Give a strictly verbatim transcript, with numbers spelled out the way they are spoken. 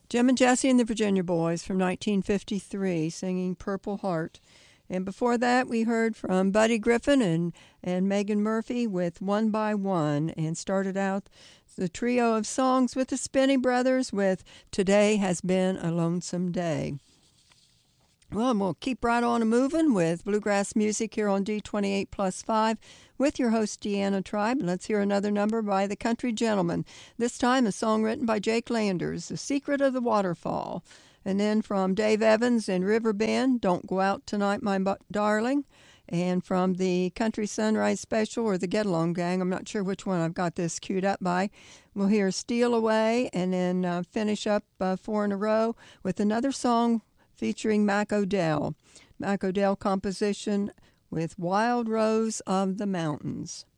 Jim and Jesse and the Virginia Boys from nineteen fifty-three singing Purple Heart. And before that, we heard from Buddy Griffin and, and Megan Murphy with One by One, and started out the trio of songs with the Spinney Brothers with Today Has Been a Lonesome Day. Well, and we'll keep right on moving with bluegrass music here on D twenty-eight plus five with your host, Deanna Tribe. Let's hear another number by the Country Gentlemen. This time, a song written by Jake Landers, The Secret of the Waterfall. And then from Dave Evans and River Bend, Don't Go Out Tonight, My Darling. And from the Country Sunrise Special or the Get Along Gang, I'm not sure which one I've got this queued up by, we'll hear Steal Away, and then uh, finish up uh, four in a row with another song featuring Mac O'Dell. Mac O'Dell composition with Wild Rose of the Mountains.